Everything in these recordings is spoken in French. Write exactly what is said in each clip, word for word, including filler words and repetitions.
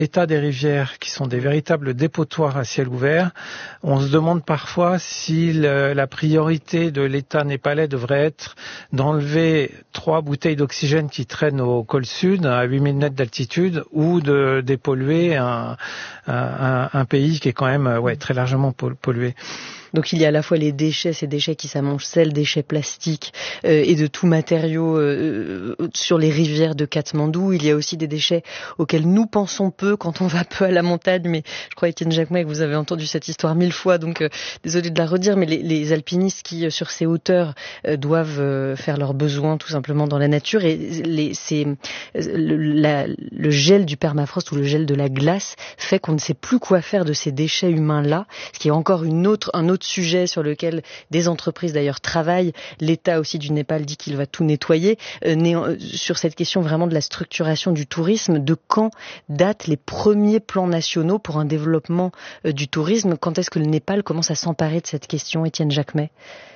L'état des rivières, qui sont des véritables dépotoirs à ciel ouvert, on se demande parfois si le, la priorité de l'État népalais devrait être d'enlever trois bouteilles d'oxygène qui traînent au col sud, à huit mille mètres d'altitude, ou de dépolluer un, un, un pays qui est quand même ouais, très largement pollué. Donc il y a à la fois les déchets, ces déchets qui s'amoncellent, déchets plastiques euh, et de tout matériau euh, sur les rivières de Katmandou. Il y a aussi des déchets auxquels nous pensons peu quand on va peu à la montagne. Mais je crois, Étienne Jacquemet, que vous avez entendu cette histoire mille fois, donc euh, désolé de la redire. Mais les, les alpinistes qui, euh, sur ces hauteurs, euh, doivent euh, faire leurs besoins tout simplement dans la nature. Et les, c'est, le, la, le gel du permafrost ou le gel de la glace fait qu'on ne sait plus quoi faire de ces déchets humains-là, ce qui est encore une autre, un autre sujet sur lequel des entreprises d'ailleurs travaillent. L'État aussi du Népal dit qu'il va tout nettoyer. Euh, né- sur cette question vraiment de la structuration du tourisme, de quand datent les premiers plans nationaux pour un développement euh, du tourisme? Quand est-ce que le Népal commence à s'emparer de cette question, Étienne Jacquemet?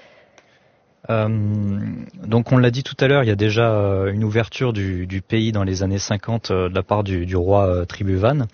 Euh, donc on l'a dit tout à l'heure, il y a déjà euh, une ouverture du, du pays dans les années cinquante euh, de la part du, du roi euh, Tribhuvan.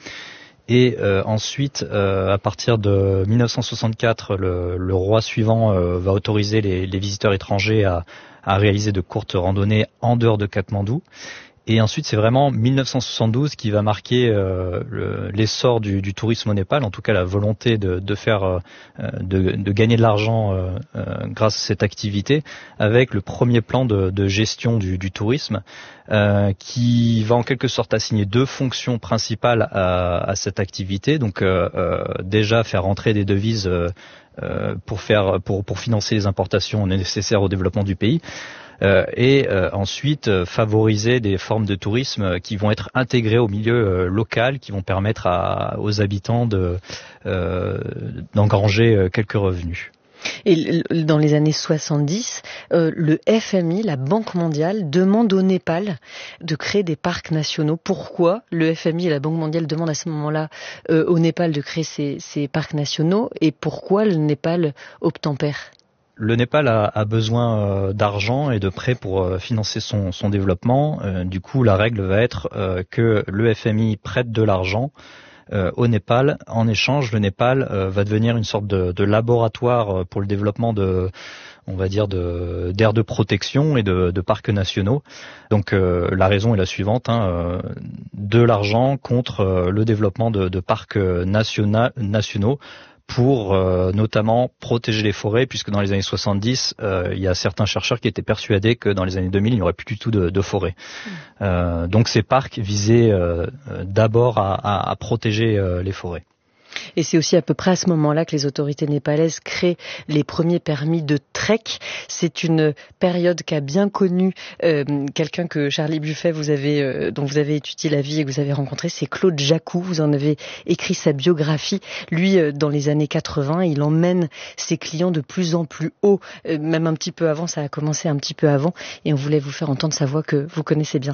Et euh, ensuite, euh, à partir de mille neuf cent soixante-quatre, le, le roi suivant euh, va autoriser les, les visiteurs étrangers à, à réaliser de courtes randonnées en dehors de Katmandou. Et ensuite, c'est vraiment mille neuf cent soixante-douze qui va marquer euh, le, l'essor du, du tourisme au Népal, en tout cas la volonté de, de faire, euh, de, de gagner de l'argent euh, euh, grâce à cette activité, avec le premier plan de, de gestion du, du tourisme, euh, qui va en quelque sorte assigner deux fonctions principales à, à cette activité. Donc euh, euh, déjà faire rentrer des devises euh, euh, pour faire, pour, pour financer les importations nécessaires au développement du pays. Euh, et euh, ensuite euh, favoriser des formes de tourisme qui vont être intégrées au milieu euh, local, qui vont permettre à, aux habitants de, euh, d'engranger euh, quelques revenus. Et dans les années soixante-dix, euh, le F M I, la Banque mondiale, demande au Népal de créer des parcs nationaux. Pourquoi le F M I et la Banque mondiale demandent à ce moment-là euh, au Népal de créer ces, ces parcs nationaux, et pourquoi le Népal obtempère? Le Népal a, a besoin euh, d'argent et de prêts pour euh, financer son, son développement. Euh, du coup, la règle va être euh, que le F M I prête de l'argent euh, au Népal. En échange, le Népal euh, va devenir une sorte de, de laboratoire pour le développement de, on va dire, de, d'aires de protection et de, de parcs nationaux. Donc, euh, la raison est la suivante, hein, euh, de l'argent contre euh, le développement de, de parcs nationa- nationaux. pour euh, notamment protéger les forêts, puisque dans les années soixante-dix, euh, il y a certains chercheurs qui étaient persuadés que dans les années deux mille, il n'y aurait plus du tout de, de forêt. Mmh. Euh, donc ces parcs visaient euh, d'abord à, à, à protéger euh, les forêts. Et c'est aussi à peu près à ce moment-là que les autorités népalaises créent les premiers permis de trek. C'est une période qu'a bien connue euh, quelqu'un que Charlie Buffet, vous avez, euh, dont vous avez étudié la vie et que vous avez rencontré, c'est Claude Jacou. Vous en avez écrit sa biographie. Lui, euh, dans les années quatre-vingts, il emmène ses clients de plus en plus haut, euh, même un petit peu avant, ça a commencé un petit peu avant, et on voulait vous faire entendre sa voix que vous connaissez bien.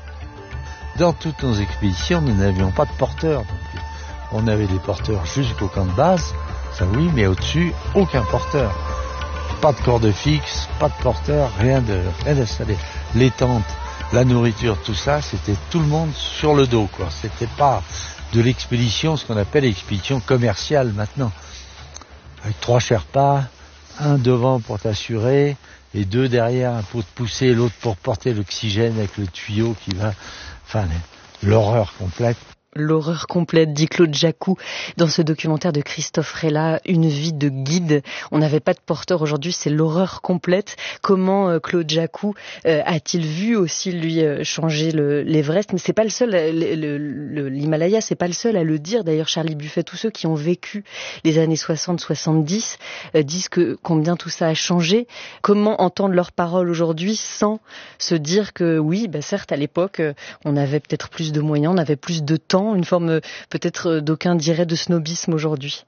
Dans toutes nos expéditions, nous n'avions pas de porteurs non plus. On avait des porteurs jusqu'au camp de base, ça oui, mais au-dessus, aucun porteur. Pas de corde fixe, pas de porteur, rien de, rien d'installé. Les tentes, la nourriture, tout ça, c'était tout le monde sur le dos, quoi. C'était pas de l'expédition, ce qu'on appelle l'expédition commerciale maintenant. Avec trois Sherpas, un devant pour t'assurer, et deux derrière pour te pousser, l'autre pour porter l'oxygène avec le tuyau qui va... Enfin, l'horreur complète. L'horreur complète, dit Claude Jacou dans ce documentaire de Christophe Rella, Une vie de guide. On n'avait pas de porteur aujourd'hui, c'est l'horreur complète. Comment euh, Claude Jacou euh, a-t-il vu aussi lui euh, changer le, l'Everest? Mais c'est pas le seul, le, le, le, l'Himalaya, c'est pas le seul à le dire. D'ailleurs, Charlie Buffet, tous ceux qui ont vécu les années soixante soixante-dix euh, disent que combien tout ça a changé. Comment entendre leurs paroles aujourd'hui sans se dire que oui, bah certes à l'époque euh, on avait peut-être plus de moyens, on avait plus de temps. Une forme peut-être d'aucuns diraient de snobisme aujourd'hui.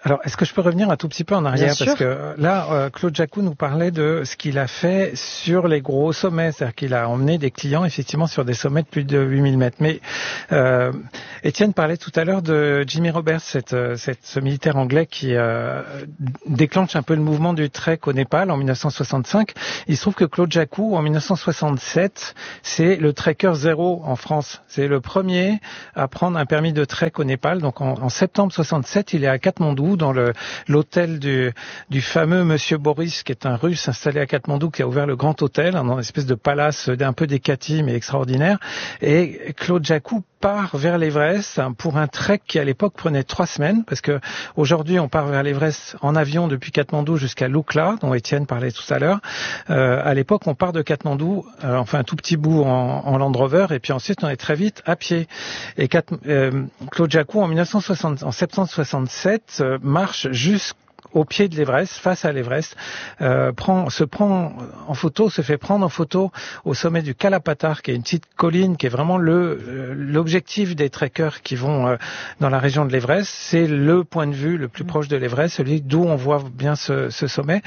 Alors, est-ce que je peux revenir un tout petit peu en arrière? Bien Parce sûr. que là, euh, Claude Jacou nous parlait de ce qu'il a fait sur les gros sommets. C'est-à-dire qu'il a emmené des clients, effectivement, sur des sommets de plus de huit mille mètres. Mais euh, Étienne parlait tout à l'heure de Jimmy Roberts, cette, cette, ce militaire anglais qui euh, déclenche un peu le mouvement du trek au Népal en dix-neuf cent soixante-cinq. Il se trouve que Claude Jacou, en dix-neuf cent soixante-sept, c'est le trekker zéro en France. C'est le premier à prendre un permis de trek au Népal. Donc en, en septembre soixante-sept, il est à Katmandou, dans le, l'hôtel du, du fameux Monsieur Boris, qui est un Russe installé à Katmandou, qui a ouvert le Grand Hôtel, une espèce de palace un peu décati mais extraordinaire. Et Claude Jacou part vers l'Everest pour un trek qui à l'époque prenait trois semaines, parce que aujourd'hui on part vers l'Everest en avion depuis Katmandou jusqu'à Lukla, dont Étienne parlait tout à l'heure. Euh, à l'époque on part de Katmandou, euh, enfin un tout petit bout en, en Land Rover, et puis ensuite on est très vite à pied. Et Kat, euh, Claude Jacou en dix-neuf cent soixante, en septembre soixante-sept euh, marche jusqu'au au pied de l'Everest, face à l'Everest, euh, prend, se prend en photo, se fait prendre en photo au sommet du Kalapatar, qui est une petite colline, qui est vraiment le euh, l'objectif des trekkers qui vont euh, dans la région de l'Everest. C'est le point de vue le plus proche de l'Everest, celui d'où on voit bien ce, ce sommet.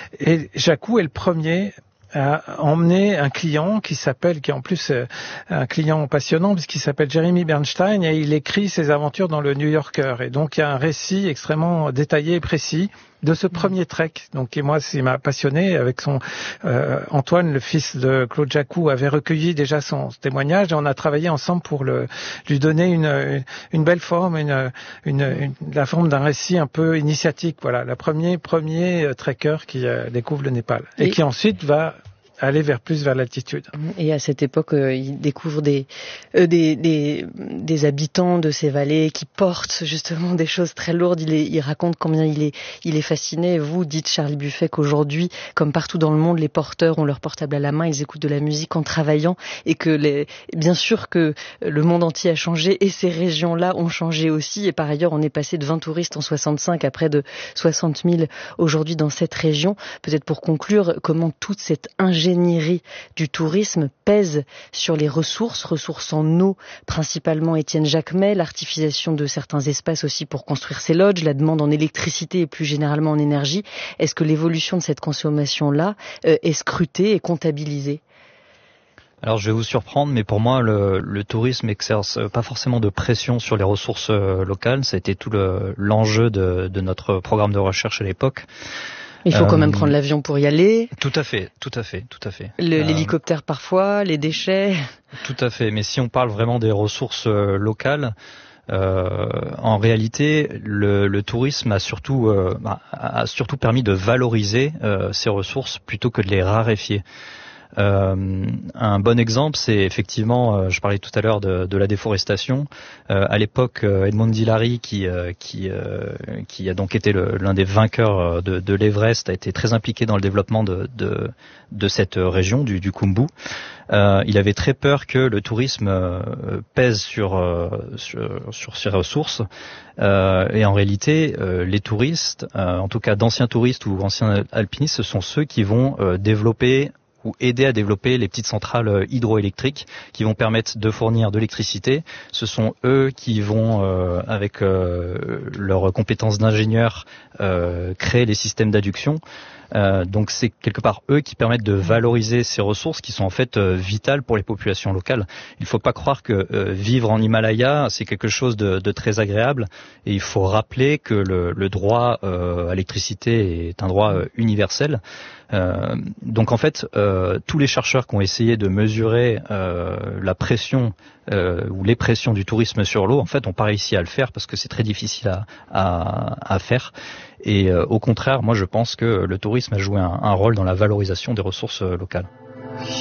Et Jacou est le premier a emmené un client qui s'appelle, qui est en plus euh, un client passionnant, puisqu'il s'appelle Jeremy Bernstein, et il écrit ses aventures dans le New Yorker. Et donc il y a un récit extrêmement détaillé et précis de ce premier trek. Donc et moi, c'est m'a passionné. Avec son euh, Antoine, le fils de Claude Jacou, avait recueilli déjà son témoignage, et on a travaillé ensemble pour le lui donner une une, une belle forme, une, une, une la forme d'un récit un peu initiatique. Voilà, le premier premier trekker qui euh, découvre le Népal et, et qui ensuite va aller vers plus vers l'altitude. Et à cette époque, euh, il découvre des, euh, des, des, des habitants de ces vallées qui portent justement des choses très lourdes. Il, est, il raconte combien il est, il est fasciné. Vous dites, Charlie Buffet, qu'aujourd'hui, comme partout dans le monde, les porteurs ont leur portable à la main, ils écoutent de la musique en travaillant, et que les, bien sûr que le monde entier a changé et ces régions-là ont changé aussi. Et par ailleurs, on est passé de vingt touristes en soixante-cinq à près de soixante mille aujourd'hui dans cette région. Peut-être pour conclure, comment toute cette ingénierie du tourisme pèse sur les ressources, ressources en eau, principalement Étienne Jacquemet, l'artificialisation de certains espaces aussi pour construire ces lodges, la demande en électricité et plus généralement en énergie. Est-ce que l'évolution de cette consommation-là euh, est scrutée et comptabilisée ? Alors je vais vous surprendre, mais pour moi le, le tourisme exerce pas forcément de pression sur les ressources euh, locales. Ça a été tout le, l'enjeu de, de notre programme de recherche à l'époque. Il faut quand même prendre l'avion pour y aller. Tout à fait, tout à fait, tout à fait. Le, euh, l'hélicoptère parfois, les déchets. Tout à fait, mais si on parle vraiment des ressources euh, locales, euh, en réalité, le, le tourisme a surtout, euh, a surtout permis de valoriser euh, ces ressources plutôt que de les raréfier. Euh, un bon exemple, c'est effectivement, euh, je parlais tout à l'heure de, de la déforestation. Euh, à l'époque, euh, Edmond Hillary, qui euh, qui euh, qui a donc été le, l'un des vainqueurs de, de l'Everest, a été très impliqué dans le développement de de, de cette région du, du Khumbu. Euh, il avait très peur que le tourisme euh, pèse sur, euh, sur sur ces ressources. Euh, et en réalité, euh, les touristes, euh, en tout cas d'anciens touristes ou anciens alpinistes, ce sont ceux qui vont euh, développer ou aider à développer les petites centrales hydroélectriques qui vont permettre de fournir de l'électricité. Ce sont eux qui vont, euh, avec euh, leurs compétences d'ingénieurs, euh, créer les systèmes d'adduction. Euh, donc c'est quelque part eux qui permettent de valoriser ces ressources qui sont en fait euh, vitales pour les populations locales. Il ne faut pas croire que euh, vivre en Himalaya c'est quelque chose de, de très agréable, et il faut rappeler que le, le droit euh, à l'électricité est un droit euh, universel. Euh, donc en fait, euh, tous les chercheurs qui ont essayé de mesurer euh, la pression euh, ou les pressions du tourisme sur l'eau, en fait, n'ont pas réussi à le faire parce que c'est très difficile à, à, à faire. Et euh, au contraire, moi je pense que le tourisme a joué un, un rôle dans la valorisation des ressources euh, locales.